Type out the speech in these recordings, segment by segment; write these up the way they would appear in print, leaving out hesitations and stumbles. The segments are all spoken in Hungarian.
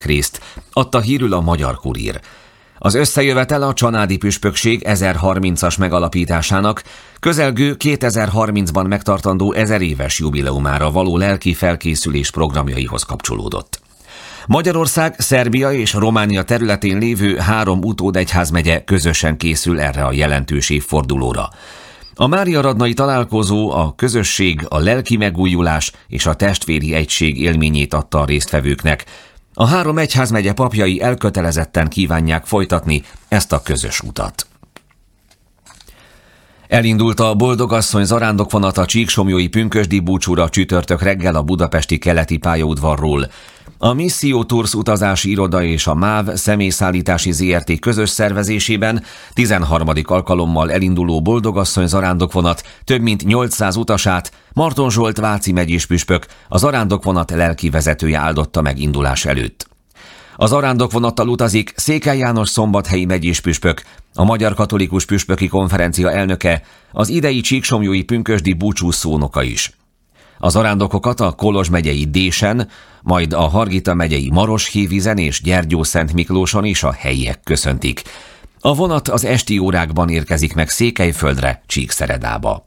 részt, adta hírül a Magyar Kurír. Az összejövetel a csanádi püspökség 1030-as megalapításának, közelgő 2030-ban megtartandó 1000 éves jubileumára való lelki felkészülés programjaihoz kapcsolódott. Magyarország, Szerbia és Románia területén lévő 3 utódegyházmegye közösen készül erre a jelentős évfordulóra. A máriaradnai találkozó a közösség, a lelki megújulás és a testvéri egység élményét adta a résztvevőknek. A 3 egyházmegye papjai elkötelezetten kívánják folytatni ezt a közös utat. Elindult a Boldogasszony zarándokvonat a Csíksomlyói pünkösdi búcsúra csütörtök reggel a budapesti keleti pályaudvarról. A Misszió Tours utazási iroda és a MÁV személyszállítási ZRT közös szervezésében 13. alkalommal elinduló Boldogasszony zarándokvonat több mint 800 utasát Marton Zsolt váci megyés püspök, a zarándokvonat lelki vezetője áldotta meg indulás előtt. A zarándokvonattal utazik Székely János szombathelyi megyés püspök, a Magyar Katolikus Püspöki Konferencia elnöke, az idei csíksomlyói pünkösdi búcsú szónoka is. A zarándokokat a Kolozs megyei Désen, majd a Hargita megyei Maroshévízen és Gyergyószent Miklóson is a helyiek köszöntik. A vonat az esti órákban érkezik meg Székelyföldre, Csíkszeredába.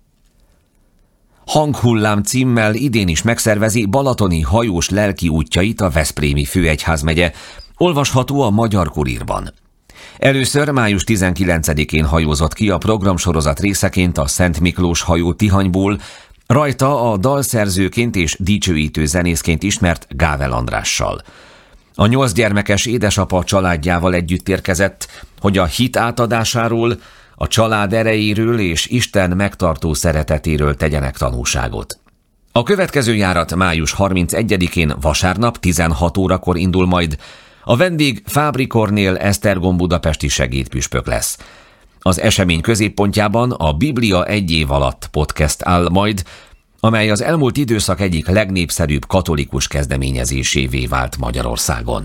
Hanghullám címmel idén is megszervezi balatoni hajós lelki útjait a Veszprémi főegyházmegye, olvasható a Magyar Kurírban. Először május 19-én hajózott ki a programsorozat részeként a Szent Miklós hajó Tihanyból, rajta a dalszerzőként és dicsőítő zenészként ismert Gável Andrással. A 8 gyermekes édesapa családjával együtt érkezett, hogy a hit átadásáról, a család erejéről és Isten megtartó szeretetéről tegyenek tanúságot. A következő járat május 31-én vasárnap 16 órakor indul majd. A vendég Fábri Kornél Esztergom budapesti segédpüspök lesz. Az esemény középpontjában a Biblia egy év alatt podcast áll majd, amely az elmúlt időszak egyik legnépszerűbb katolikus kezdeményezésévé vált Magyarországon.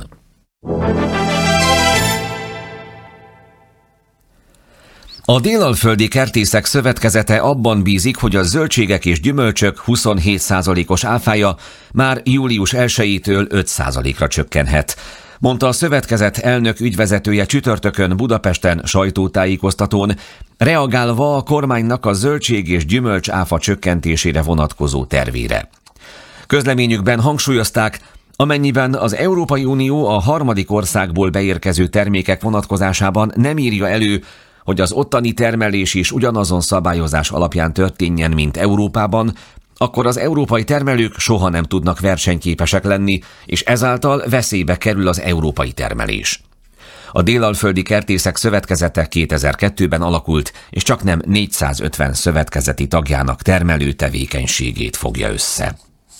A Délalföldi Kertészek Szövetkezete abban bízik, hogy a zöldségek és gyümölcsök 27%-os áfája már július 1-től 5%-ra csökkenhet, mondta a szövetkezet elnök ügyvezetője csütörtökön Budapesten sajtótájékoztatón, reagálva a kormánynak a zöldség és gyümölcs áfa csökkentésére vonatkozó tervére. Közleményükben hangsúlyozták, amennyiben az Európai Unió a harmadik országból beérkező termékek vonatkozásában nem írja elő, hogy az ottani termelés is ugyanazon szabályozás alapján történjen, mint Európában, akkor az európai termelők soha nem tudnak versenyképesek lenni, és ezáltal veszélybe kerül az európai termelés. A Délalföldi Kertészek Szövetkezete 2002-ben alakult, és csaknem 450 szövetkezeti tagjának termelő tevékenységét fogja össze.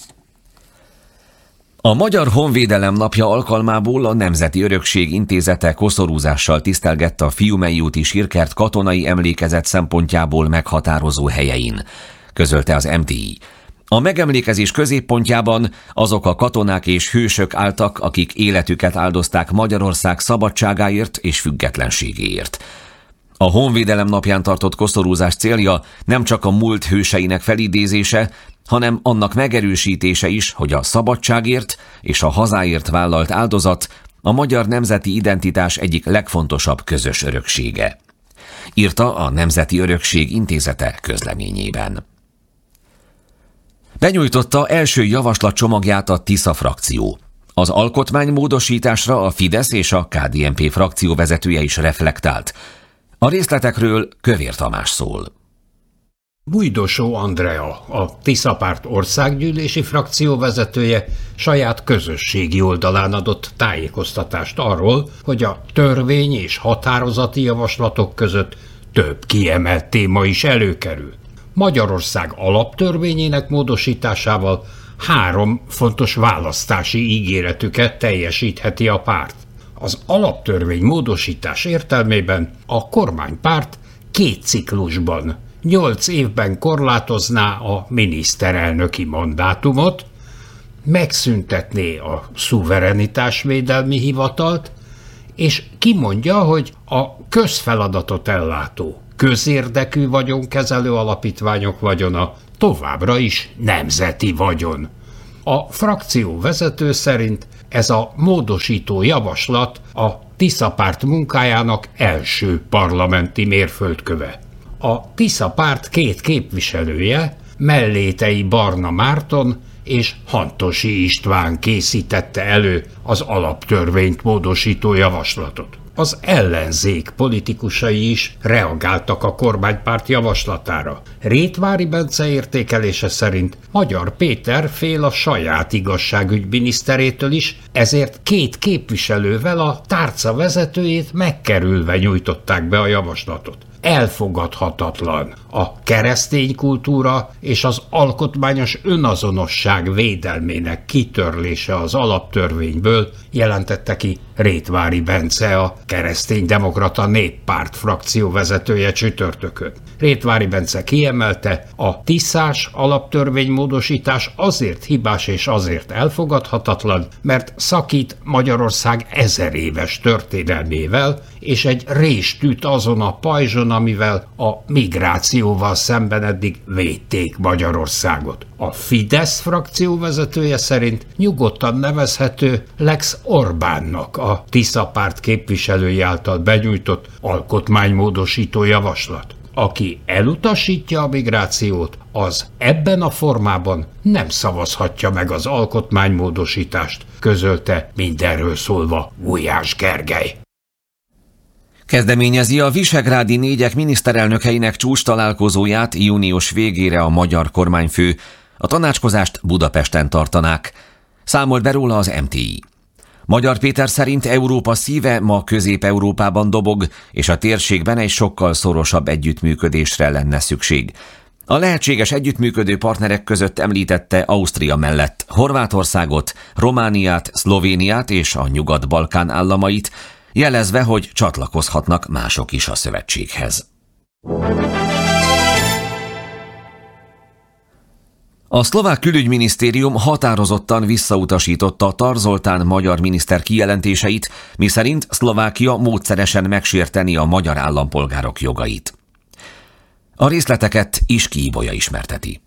A Magyar Honvédelem napja alkalmából a Nemzeti Örökség Intézete koszorúzással tisztelgette a Fiumei úti sírkert katonai emlékezet szempontjából meghatározó helyein, közölte az MTI. A megemlékezés középpontjában azok a katonák és hősök álltak, akik életüket áldozták Magyarország szabadságáért és függetlenségéért. A Honvédelem napján tartott koszorúzás célja nem csak a múlt hőseinek felidézése, hanem annak megerősítése is, hogy a szabadságért és a hazáért vállalt áldozat a magyar nemzeti identitás egyik legfontosabb közös öröksége, írta a Nemzeti Örökség Intézete közleményében. Benyújtotta első javaslatcsomagját a Tisza frakció. Az alkotmánymódosításra a Fidesz és a KDNP frakció vezetője is reflektált. A részletekről Kövér Tamás szól. Bújdosó Andrea, a Tisza párt országgyűlési frakció vezetője saját közösségi oldalán adott tájékoztatást arról, hogy a törvény és határozati javaslatok között több kiemelt téma is előkerül. Magyarország alaptörvényének módosításával 3 fontos választási ígéretüket teljesítheti a párt. Az alaptörvény módosítás értelmében a kormánypárt 2 ciklusban, 8 évben korlátozná a miniszterelnöki mandátumot, megszüntetné a szuverenitásvédelmi hivatalt, és kimondja, hogy a közfeladatot ellátó, közérdekű vagyonkezelő alapítványok vagyona továbbra is nemzeti vagyon. A frakció vezető szerint Ez a módosító javaslat a Tisza párt munkájának első parlamenti mérföldköve. A Tisza párt 2 képviselője, Mellétei Barna Márton és Hantosi István készítette elő az alaptörvényt módosító javaslatot. Az ellenzék politikusai is reagáltak a kormánypárt javaslatára. Rétvári Bence értékelése szerint Magyar Péter fél a saját igazságügyminiszterétől is, ezért 2 képviselővel a tárca vezetőjét megkerülve nyújtották be a javaslatot. Elfogadhatatlan a keresztény kultúra és az alkotmányos önazonosság védelmének kitörlése az alaptörvényből, jelentette ki Rétvári Bence, a Kereszténydemokrata Néppárt frakció vezetője csütörtökön. Rétvári Bence kiemelte, a tiszás alaptörvénymódosítás azért hibás és azért elfogadhatatlan, mert szakít Magyarország 1000 éves történelmével, és egy rést üt azon a pajzson, amivel a migrációval szemben eddig védték Magyarországot. A Fidesz frakció vezetője szerint nyugodtan nevezhető Lex Orbánnak a Tisza párt képviselői által benyújtott alkotmánymódosító javaslat. Aki elutasítja a migrációt, az ebben a formában nem szavazhatja meg az alkotmánymódosítást, közölte mindenről szólva Gulyás Gergely. Kezdeményezi a visegrádi 4 miniszterelnökeinek csúcstalálkozóját június végére a magyar kormányfő. A tanácskozást Budapesten tartanák. Számolt be róla az MTI. Magyar Péter szerint Európa szíve ma Közép-Európában dobog, és a térségben egy sokkal szorosabb együttműködésre lenne szükség. A lehetséges együttműködő partnerek között említette Ausztria mellett Horvátországot, Romániát, Szlovéniát és a Nyugat-Balkán államait, jelezve, hogy csatlakozhatnak mások is a szövetséghez. A szlovák külügyminisztérium határozottan visszautasította Tar Zoltán magyar miniszter kijelentéseit, miszerint Szlovákia módszeresen megsérteni a magyar állampolgárok jogait. A részleteket Iski Ibolya ismerteti.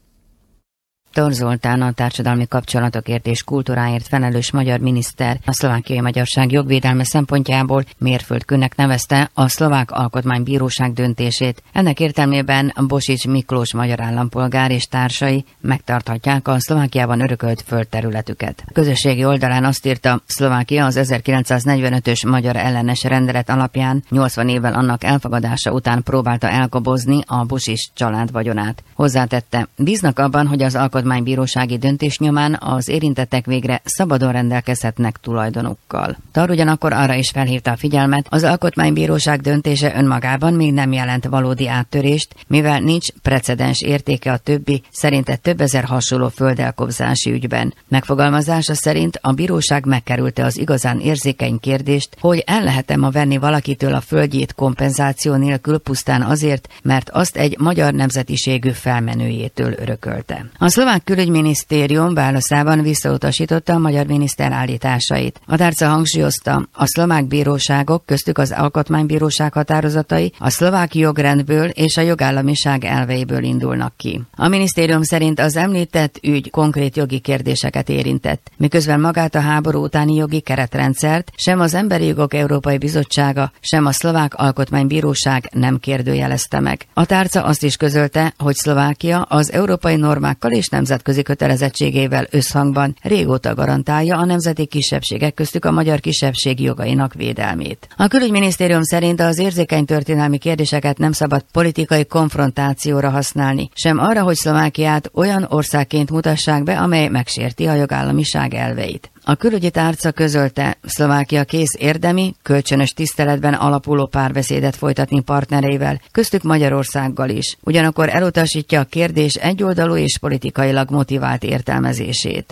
Tar Zoltán, a társadalmi kapcsolatokért és kultúráért felelős magyar miniszter a szlovákiai magyarság jogvédelme szempontjából mérföldkőnek nevezte a szlovák alkotmánybíróság döntését. Ennek értelmében Bosics Miklós magyar állampolgár és társai megtarthatják a Szlovákiában örökölt földterületüket. A közösségi oldalán azt írta, Szlovákia az 1945-ös magyar ellenes rendelet alapján 80 évvel annak elfogadása után próbálta elkobozni a Bosics család vagyonát. Hozzátette, bíznak abban, hogy az alkotmánybírósági döntés nyomán az érintettek végre szabadon rendelkezhetnek tulajdonukkal. Tar ugyanakkor arra is felhívta a figyelmet, az alkotmánybíróság döntése önmagában még nem jelent valódi áttörést, mivel nincs precedens értéke a többi, szerinte több ezer hasonló földelkobzási ügyben. Megfogalmazása szerint a bíróság megkerülte az igazán érzékeny kérdést, hogy el lehet-e ma venni valakitől a földjét kompenzáció nélkül pusztán azért, mert azt egy magyar nemzetiségű felmenőjétől örökölte. A szlovák külügyminisztérium válaszában visszautasította a magyar miniszter állításait. A tárca hangsúlyozta, a szlovák bíróságok, köztük az alkotmánybíróság határozatai a szlovák jogrendből és a jogállamiság elveiből indulnak ki. A minisztérium szerint az említett ügy konkrét jogi kérdéseket érintett, miközben magát a háború utáni jogi keretrendszert sem az Emberi Jogok Európai Bizottsága, sem a szlovák alkotmánybíróság nem kérdőjelezte meg. A tárca azt is közölte, hogy Szlovákia az európai normákkal és nemzetközi kötelezettségével összhangban régóta garantálja a nemzeti kisebbségek, köztük a magyar kisebbség jogainak védelmét. A külügyminisztérium szerint az érzékeny történelmi kérdéseket nem szabad politikai konfrontációra használni, sem arra, hogy Szlovákiát olyan országként mutassák be, amely megsérti a jogállamiság elveit. A külügyi tárca közölte, Szlovákia kész érdemi, kölcsönös tiszteletben alapuló párbeszédet folytatni partnereivel, köztük Magyarországgal is. Ugyanakkor elutasítja a kérdés egyoldalú és politikailag motivált értelmezését.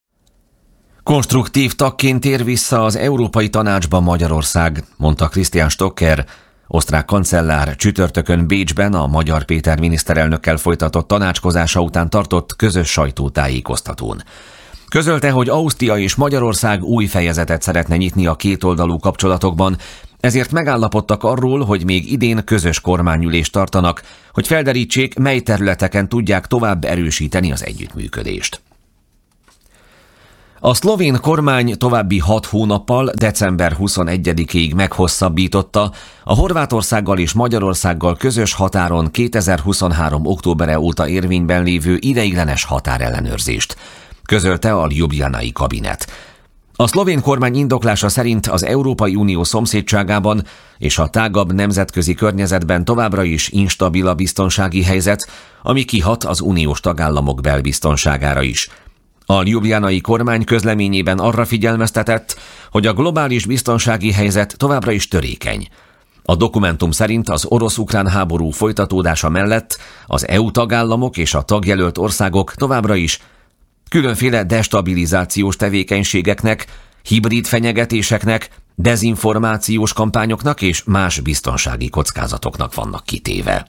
Konstruktív tagként tér vissza az Európai Tanácsba Magyarország, mondta Christian Stocker, osztrák kancellár csütörtökön Bécsben a Magyar Péter miniszterelnökkel folytatott tanácskozása után tartott közös sajtótájékoztatón. Közölte, hogy Ausztria és Magyarország új fejezetet szeretne nyitni a kétoldalú kapcsolatokban, ezért megállapodtak arról, hogy még idén közös kormányülést tartanak, hogy felderítsék, mely területeken tudják tovább erősíteni az együttműködést. A szlovén kormány további 6 hónappal, december 21-ig meghosszabbította a Horvátországgal és Magyarországgal közös határon 2023. októbere óta érvényben lévő ideiglenes határellenőrzést, közölte a ljubljanai kabinet. A szlovén kormány indoklása szerint az Európai Unió szomszédságában és a tágabb nemzetközi környezetben továbbra is instabil a biztonsági helyzet, ami kihat az uniós tagállamok belbiztonságára is. A ljubljanai kormány közleményében arra figyelmeztetett, hogy a globális biztonsági helyzet továbbra is törékeny. A dokumentum szerint az orosz-ukrán háború folytatódása mellett az EU tagállamok és a tagjelölt országok továbbra is különféle destabilizációs tevékenységeknek, hibrid fenyegetéseknek, dezinformációs kampányoknak és más biztonsági kockázatoknak vannak kitéve.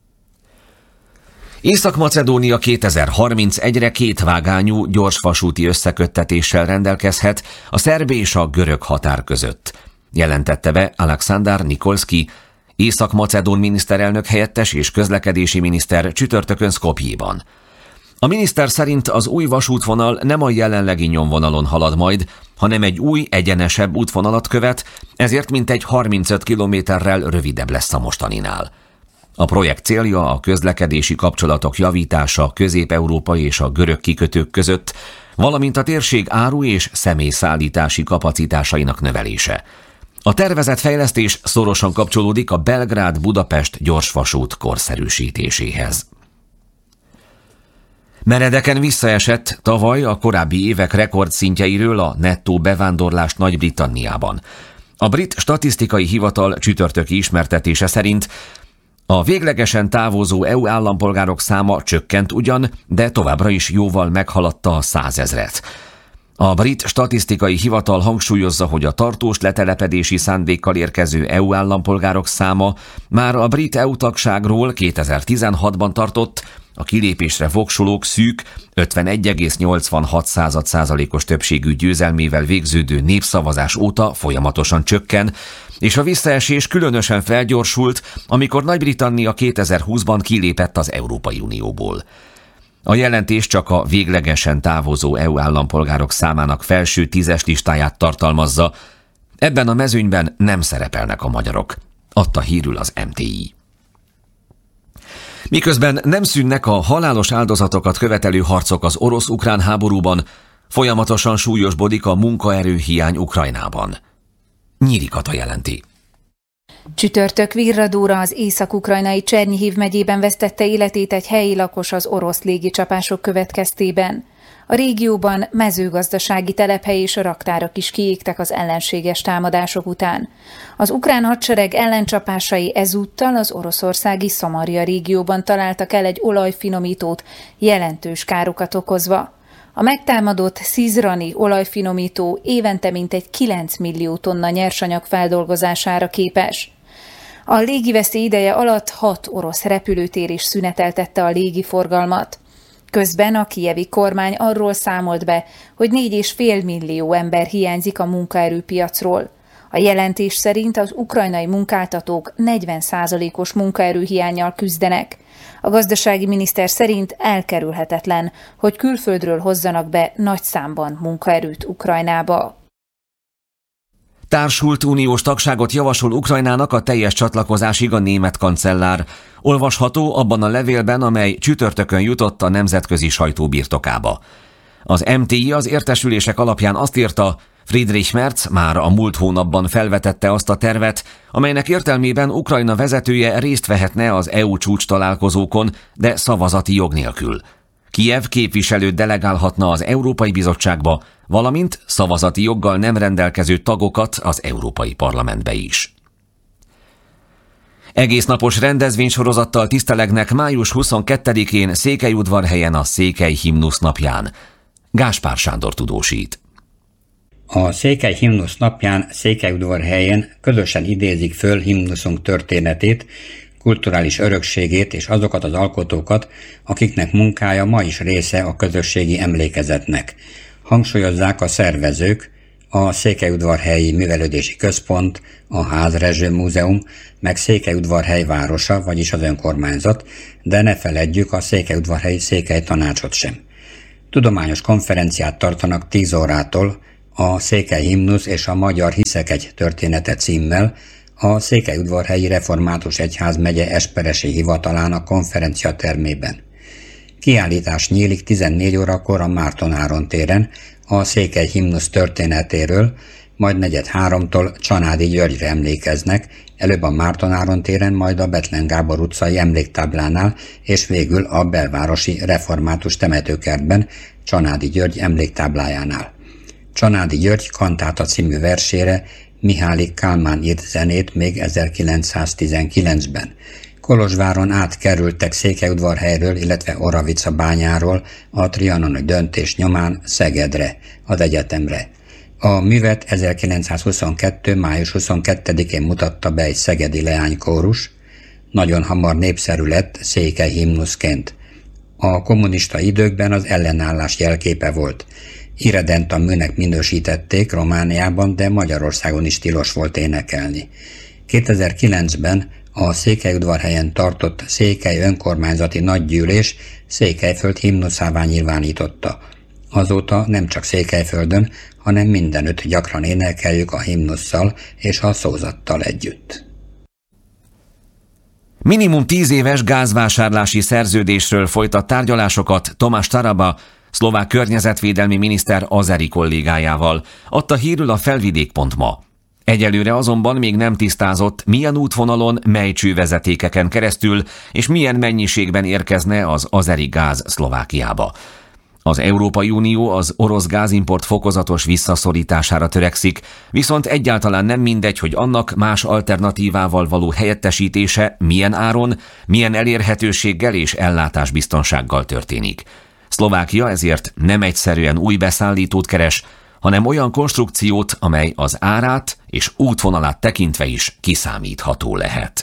Észak-Macedónia 2031-re kétvágányú gyorsvasúti összeköttetéssel rendelkezhet a szerb és a görög határ között, jelentette be Aleksandar Nikolski, észak-macedón miniszterelnök helyettes és közlekedési miniszter csütörtökön Skopjéban. A miniszter szerint az új vasútvonal nem a jelenlegi nyomvonalon halad majd, hanem egy új, egyenesebb útvonalat követ, ezért mintegy 35 kilométerrel rövidebb lesz a mostaninál. A projekt célja a közlekedési kapcsolatok javítása Közép-Európa és a görög kikötők között, valamint a térség áru- és személyszállítási kapacitásainak növelése. A tervezett fejlesztés szorosan kapcsolódik a Belgrád-Budapest gyorsvasút korszerűsítéséhez. Meredeken visszaesett tavaly a korábbi évek rekordszintjeiről a nettó bevándorlás Nagy-Britanniában. A brit statisztikai hivatal csütörtöki ismertetése szerint a véglegesen távozó EU állampolgárok száma csökkent ugyan, de továbbra is jóval meghaladta a 100 000-et. A brit statisztikai hivatal hangsúlyozza, hogy a tartós letelepedési szándékkal érkező EU állampolgárok száma már a brit EU tagságról 2016-ban tartott, a kilépésre voksolók szűk 51,86%-os többségű győzelmével végződő népszavazás óta folyamatosan csökken, és a visszaesés különösen felgyorsult, amikor Nagy-Britannia 2020-ban kilépett az Európai Unióból. A jelentés csak a véglegesen távozó EU állampolgárok számának felső 10-es listáját tartalmazza, ebben a mezőnyben nem szerepelnek a magyarok, adta hírül az MTI. Miközben nem szűnnek a halálos áldozatokat követelő harcok az orosz-ukrán háborúban, folyamatosan súlyosbodik a munkaerőhiány Ukrajnában. Nyíri Kata jelenti. Csütörtök virradóra az észak-ukrajnai Csernyihiv megyében vesztette életét egy helyi lakos az orosz légicsapások következtében. A régióban mezőgazdasági telephely és a raktárak is kiégtek az ellenséges támadások után. Az ukrán hadsereg ellencsapásai ezúttal az oroszországi Szamarja régióban találtak el egy olajfinomítót, jelentős károkat okozva. A megtámadott Szizrani olajfinomító évente mintegy 9 millió tonna nyersanyag feldolgozására képes. A légiveszély ideje alatt 6 orosz repülőtér is szüneteltette a légiforgalmat. Közben a kijevi kormány arról számolt be, hogy 4,5 millió ember hiányzik a munkaerőpiacról. A jelentés szerint az ukrajnai munkáltatók 40%-os munkaerőhiánnyal küzdenek. A gazdasági miniszter szerint elkerülhetetlen, hogy külföldről hozzanak be nagy számban munkaerőt Ukrajnába. Társult uniós tagságot javasol Ukrajnának a teljes csatlakozásig a német kancellár. Olvasható abban a levélben, amely csütörtökön jutott a nemzetközi sajtó birtokába. Az MTI az értesülések alapján azt írta, Friedrich Merz már a múlt hónapban felvetette azt a tervet, amelynek értelmében Ukrajna vezetője részt vehetne az EU csúcs találkozókon, de szavazati jog nélkül. Kijev képviselőt delegálhatna az Európai Bizottságba, valamint szavazati joggal nem rendelkező tagokat az Európai Parlamentbe is. Egésznapos rendezvénysorozattal tisztelegnek május 22-én Székelyudvarhelyen a Székely Himnusz napján. Gáspár Sándor tudósít. A Székely Himnusz napján Székelyudvarhelyen közösen idézik föl himnuszunk történetét, kulturális örökségét és azokat az alkotókat, akiknek munkája ma is része a közösségi emlékezetnek. Hangsúlyozzák a szervezők, a Székelyudvarhelyi Művelődési Központ, a Házrezső Múzeum, meg Székelyudvarhely városa, vagyis az önkormányzat, de ne feledjük a Székelyudvarhelyi Székely Tanácsot sem. Tudományos konferenciát tartanak 10 órától a Székely himnusz és a Magyar Hiszek egy története címmel a Székelyudvarhelyi Református Egyház megye esperesi hivatalának konferenciatermében. Kiállítás nyílik 14 órakor a Márton Áron téren a Székely himnusz történetéről, majd 2:45-tól Csanádi Györgyre emlékeznek, előbb a Márton Áron téren, majd a Bethlen Gábor utcai emléktáblánál, és végül a belvárosi református temetőkertben Csanádi György emléktáblájánál. Csanádi György kantáta című versére Mihály Kálmán írt zenét még 1919-ben. Kolozsváron átkerültek Székelyudvarhelyről, illetve Oravica-bányáról a trianoni döntés nyomán Szegedre, az egyetemre. A művet 1922. május 22-én mutatta be egy szegedi leánykórus, nagyon hamar népszerű lett Székely himnuszként. A kommunista időkben az ellenállás jelképe volt. Irredenta műnek minősítették Romániában, de Magyarországon is tilos volt énekelni. 2009-ben a Székelyudvarhelyen tartott Székely önkormányzati nagygyűlés Székelyföld himnuszává nyilvánította. Azóta nem csak Székelyföldön, hanem mindenütt gyakran énekeljük a himnusszal és a szózattal együtt. Minimum 10 éves gázvásárlási szerződésről folytat tárgyalásokat Tomás Taraba, szlovák környezetvédelmi miniszter azeri kollégájával, adta hírül a Felvidék.ma. Egyelőre azonban még nem tisztázott, milyen útvonalon, mely csővezetékeken keresztül és milyen mennyiségben érkezne az azeri gáz Szlovákiába. Az Európai Unió az orosz gázimport fokozatos visszaszorítására törekszik, viszont egyáltalán nem mindegy, hogy annak más alternatívával való helyettesítése milyen áron, milyen elérhetőséggel és ellátásbiztonsággal történik. Szlovákia ezért nem egyszerűen új beszállítót keres, hanem olyan konstrukciót, amely az árát és útvonalát tekintve is kiszámítható lehet.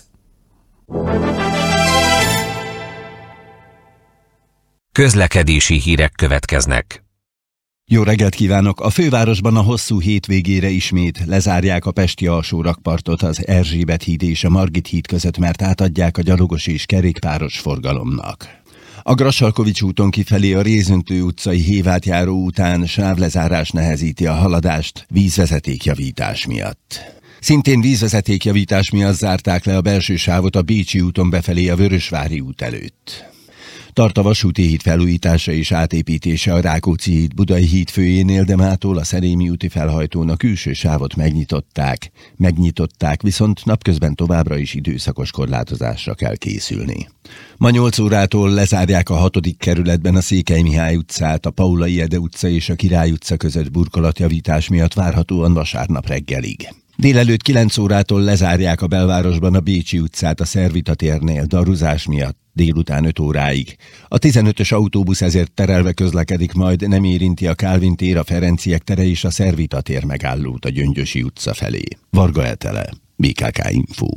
Közlekedési hírek következnek. Jó reggelt kívánok! A fővárosban a hosszú hétvégére ismét lezárják a pesti alsó rakpartot az Erzsébet híd és a Margit híd között, mert átadják a gyalogos és kerékpáros forgalomnak. A Grassalkovich úton kifelé a Rézöntő utcai hévátjáró után sávlezárás nehezíti a haladást vízvezetékjavítás miatt. Szintén vízvezetékjavítás miatt zárták le a belső sávot a Bécsi úton befelé a Vörösvári út előtt. Tart a vasúti híd felújítása és átépítése a Rákóczi híd Budai híd főjénél, de mától a Szerémi úti felhajtón a külső sávot megnyitották, viszont napközben továbbra is időszakos korlátozásra kell készülni. Ma 8 órától lezárják a 6. kerületben a Székely Mihály utcát, a Paulay Ede utca és a Király utca között burkolatjavítás miatt várhatóan vasárnap reggelig. Délelőtt 9 órától lezárják a belvárosban a Bécsi utcát a Szervita térnél daruzás miatt délután 5 óráig. A 15-ös autóbusz ezért terelve közlekedik, majd nem érinti a Kálvin tér, a Ferenciek tere és a Szervita tér megállót a Gyöngyösi utca felé. Varga Etele, BKK Info.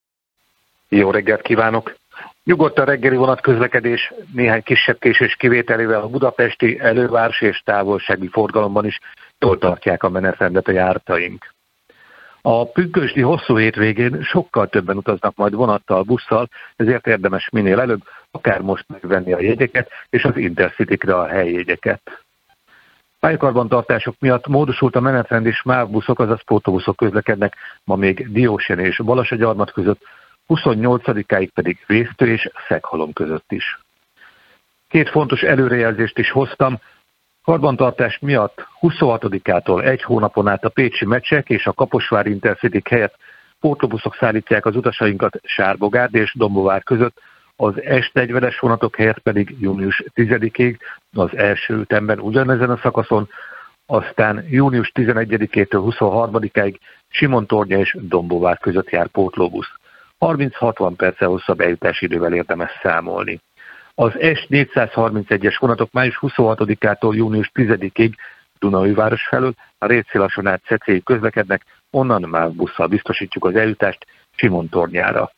Jó reggelt kívánok! Nyugodt a reggeli vonatközlekedés, néhány kisebb késés kivételével a budapesti, elővárosi és távolsági forgalomban is jól tartják a menetrendet a járataink. A pünkösdi hosszú hétvégén sokkal többen utaznak majd vonattal, busszal, ezért érdemes minél előbb, akár most megvenni a jegyeket és az Intercity-kre a helyjegyeket. Pályakarbantartások miatt módosult a menetrend, és MÁV buszok, azaz pótbuszok közlekednek ma még Diósjen és Balassagyarmat között, 28-áig pedig Vésztő és Szeghalom között is. 2 fontos előrejelzést is hoztam. Karbantartás miatt 26-ától 1 hónapon át a pécsi mecsek és a Kaposvári Intercity helyett pótlóbuszok szállítják az utasainkat Sárbogárd és Dombóvár között, az S40-es vonatok helyett pedig június 10-ig az első ütemben ugyanezen a szakaszon, aztán június 11-től 23-áig Simontornya és Dombóvár között jár pótlóbusz. 30-60 perccel hosszabb eljutási idővel érdemes számolni. Az S431-es vonatok május 26-ától június 10-ig Dunaújváros felől a Rétszélason át Szecélyig közlekednek, onnan MÁV busszal biztosítjuk az eljutást Simontornyára.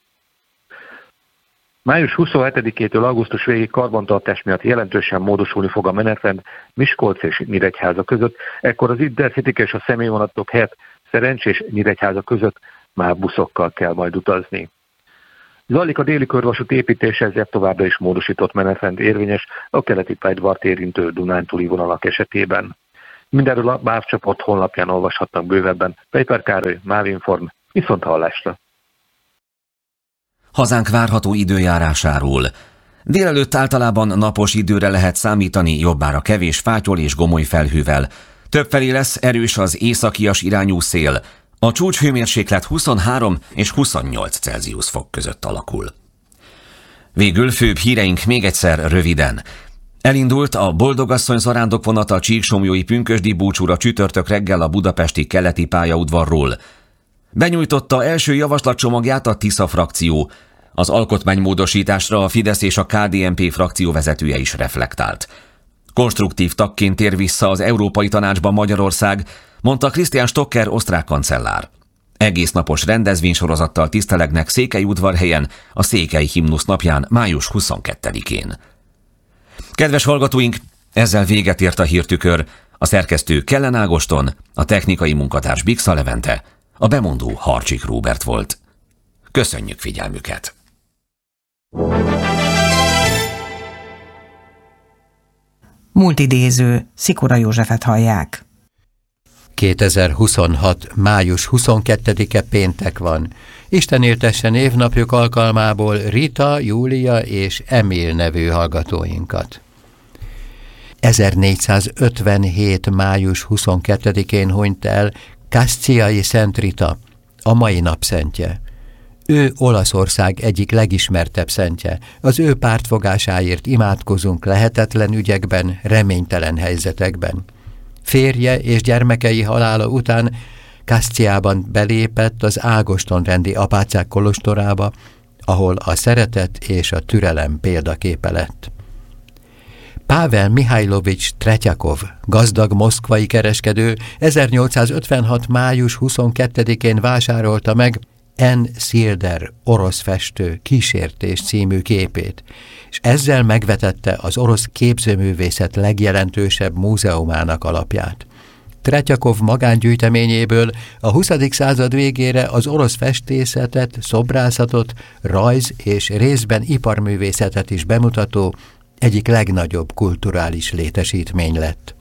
Május 27-től augusztus végig karbantartás miatt jelentősen módosulni fog a menetrend Miskolc és Nyíregyháza között, ekkor az Intercity és a személyvonatok helyett Szerencs és Nyíregyháza között MÁV buszokkal kell majd utazni. Zajlik a déli körvasút építése, ezért továbbra is módosított menetrend érvényes a keleti pályaudvart érintő dunántúli vonalak esetében. Mindenről a MÁV csoport honlapján olvashatnak bővebben. Péter Károly, MÁV Inform, viszont hallásra. Hazánk várható időjárásáról. Délelőtt általában napos időre lehet számítani, jobbára kevés fátyol és gomoly felhővel. Többfelé lesz erős az északias irányú szél. A csúcshőmérséklet 23 és 28 Celsius fok között alakul. Végül főbb híreink még egyszer röviden. Elindult a Boldogasszony zarándokvonata a Csíksomlyói pünkösdi búcsúra csütörtök reggel a budapesti keleti pályaudvarról. Benyújtotta első javaslatcsomagját a Tisza frakció. Az alkotmánymódosításra a Fidesz és a KDNP frakció vezetője is reflektált. Konstruktív tagként tér vissza az Európai Tanácsban Magyarország, mondta Christian Stocker osztrák kancellár. Egésznapos rendezvénysorozattal tisztelegnek Székelyudvarhelyen a Székely Himnusz napján május 22-én. Kedves hallgatóink, ezzel véget ért a hírtükör. A szerkesztő Kellen Ágoston, a technikai munkatárs Bixa Levente, a bemondó Harcsik Róbert volt. Köszönjük figyelmüket! Múltidéző, Szikora Józsefet hallják. 2026. május 22-e péntek van. Isten éltesse névnapjuk alkalmából Rita, Júlia és Emil nevű hallgatóinkat. 1457. május 22-én hunyt el Kasziai Szent Rita, a mai napszentje. Ő Olaszország egyik legismertebb szentje. Az ő pártfogásáért imádkozunk lehetetlen ügyekben, reménytelen helyzetekben. Férje és gyermekei halála után Kasziában belépett az Ágoston-rendi apácák kolostorába, ahol a szeretet és a türelem példaképe lett. Pável Mihajlovics Tretyakov, gazdag moszkvai kereskedő 1856. május 22-én vásárolta meg N. Silder orosz festő Kísértés című képét, és ezzel megvetette az orosz képzőművészet legjelentősebb múzeumának alapját. Tretyakov magángyűjteményéből a 20. század végére az orosz festészetet, szobrászatot, rajz és részben iparművészetet is bemutató egyik legnagyobb kulturális létesítmény lett.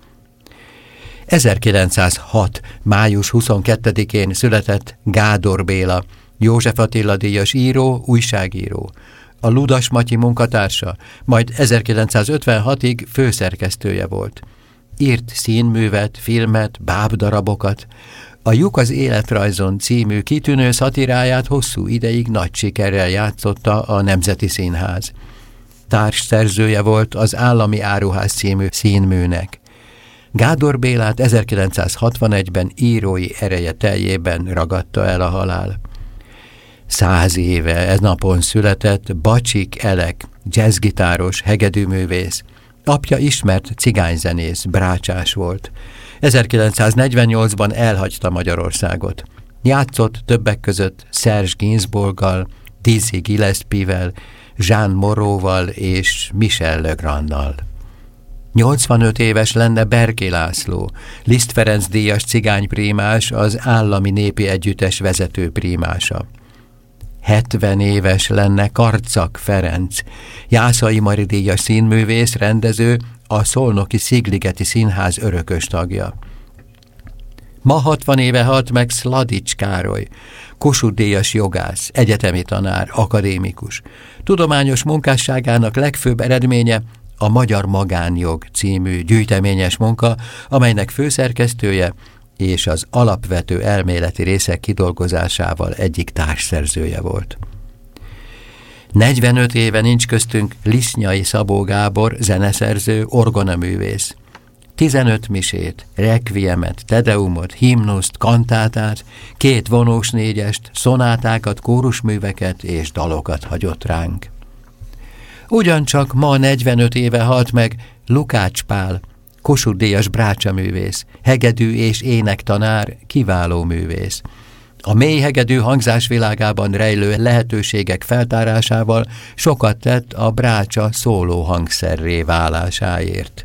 1906. május 22-én született Gádor Béla, József Attila díjas író, újságíró, a Ludas Matyi munkatársa, majd 1956-ig főszerkesztője volt. Írt színművet, filmet, bábdarabokat. A Lyuk az életrajzon című kitűnő szatiráját hosszú ideig nagy sikerrel játszotta a Nemzeti Színház. Társszerzője volt az Állami Áruház című színműnek. Gádor Bélát 1961-ben írói ereje teljében ragadta el a halál. 100 éve ez napon született Bacsik Elek, jazzgitáros, hegedűművész. Apja ismert cigányzenész, brácsás volt. 1948-ban elhagyta Magyarországot. Játszott többek között Serge Gainsbourggal, Dizzy Gillespie-vel, Jean Moreauval és Michel Legrandnal. 85 éves lenne Berki László, Liszt Ferenc díjas cigányprímás, az Állami Népi Együttes vezető prímása. 70 éves lenne Karczak Ferenc, Jászai Mari díjas színművész, rendező, a Szolnoki Szigligeti Színház örökös tagja. Ma 60 éve halt meg Szladics Károly, Kossuth díjas jogász, egyetemi tanár, akadémikus. Tudományos munkásságának legfőbb eredménye a Magyar Magánjog című gyűjteményes munka, amelynek főszerkesztője és az alapvető elméleti részek kidolgozásával egyik társszerzője volt. 45 éve nincs köztünk Lisznyai Szabó Gábor, zeneszerző, orgonaművész. 15 misét, rekviemet, tedeumot, himnuszt, kantátát, 2 vonós négyest, szonátákat, kórusműveket és dalokat hagyott ránk. Ugyancsak ma 45 éve halt meg Lukács Pál, Kossuth díjas brácsaművész, hegedű és énektanár, kiváló művész. A mély hegedű hangzásvilágában rejlő lehetőségek feltárásával sokat tett a brácsa szóló hangszerré válásáért.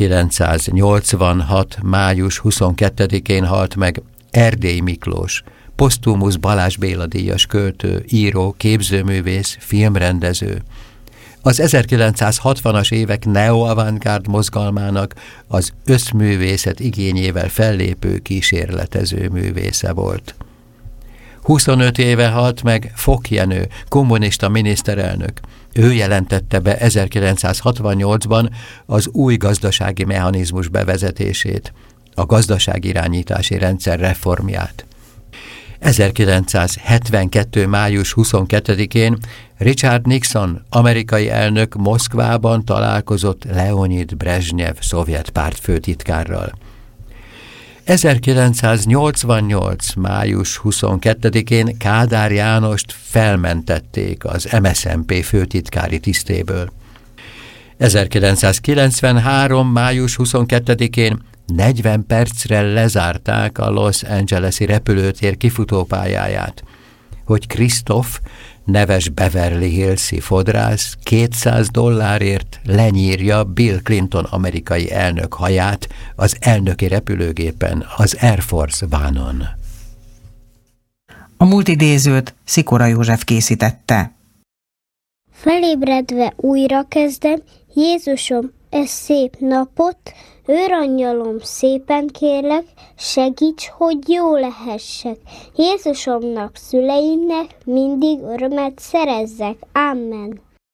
1986. május 22-én halt meg Erdély Miklós, Posztumusz Balázs Béla díjas költő, író, képzőművész, filmrendező. Az 1960-as évek neo-avantgárd mozgalmának az összművészet igényével fellépő kísérletező művésze volt. 25 éve halt meg Fock Jenő, kommunista miniszterelnök. Ő jelentette be 1968-ban az új gazdasági mechanizmus bevezetését, a gazdaságirányítási rendszer reformját. 1972. május 22-én Richard Nixon, amerikai elnök Moszkvában találkozott Leonid Brezsnyev szovjet pártfőtitkárral. 1988. május 22-én Kádár Jánost felmentették az MSZNP főtitkári tisztéből. 1993. május 22-én 40 percre lezárták a Los Angeles-i repülőtér kifutópályáját, hogy Christoph, neves Beverly Hills-i fodrász $200 lenyírja Bill Clinton amerikai elnök haját az elnöki repülőgépen, az Air Force One-on. A múlt idézőt Szikora József készítette. Felébredve újra kezdem, Jézusom, ez szép napot, őrangyalom, szépen kérlek, segíts, hogy jó lehessek. Jézusomnak, szüleimnek mindig örömet szerezzek. Amen.